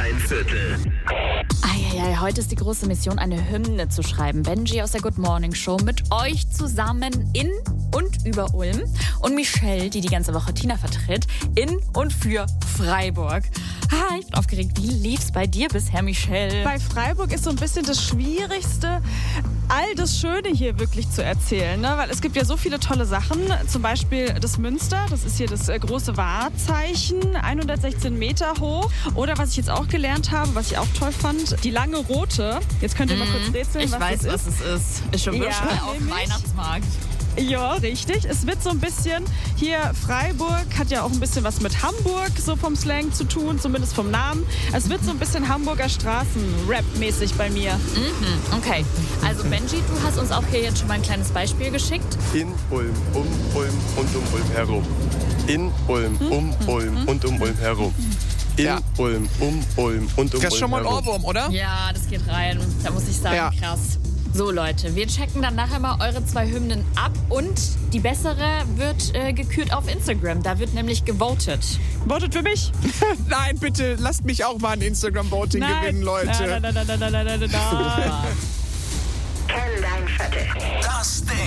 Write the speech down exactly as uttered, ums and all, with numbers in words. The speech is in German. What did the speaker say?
dein Viertel. Eieiei, heute ist die große Mission, eine Hymne zu schreiben. Benji aus der Good Morning Show mit euch zusammen in und über Ulm. Und Michelle, die die ganze Woche Tina vertritt, in und für Freiburg. Ah, ich bin aufgeregt. Wie lief's bei dir bisher, Michelle? Bei Freiburg ist so ein bisschen das Schwierigste, all das Schöne hier wirklich zu erzählen. Ne? Weil es gibt ja so viele tolle Sachen. Zum Beispiel das Münster. Das ist hier das äh, große Wahrzeichen. hundertsechzehn Meter hoch. Oder was ich jetzt auch gelernt habe, was ich auch toll fand, die lange Rote. Jetzt könnt ihr mal kurz rätseln, ich was weiß, das was ist. es ist. Ich schon Ja, wirklich auf dem nämlich? Weihnachtsmarkt. Ja, richtig. Es wird so ein bisschen, hier Freiburg hat ja auch ein bisschen was mit Hamburg, so vom Slang zu tun, zumindest vom Namen. Es wird so ein bisschen Hamburger Straßen-Rap-mäßig bei mir. Mhm, okay. Also Benji, du hast uns auch hier jetzt schon mal ein kleines Beispiel geschickt. In Ulm, um Ulm und um Ulm herum. In Ulm, um Ulm und um Ulm herum. In Ja. Ulm, um Ulm und um Das ist schon Ulm mal ein herum. Ohrwurm, oder? Ja, das geht rein. Da muss ich sagen, Ja. krass. So Leute, wir checken dann nachher mal eure zwei Hymnen ab und die bessere wird äh, gekürt auf Instagram. Da wird nämlich gewotet. Votet für mich? Nein, bitte, lasst mich auch mal ein Instagram-Voting gewinnen, Leute. Nein, nein, nein, nein, nein, nein, nein, nein. Kenn dein Viertel. Das Ding.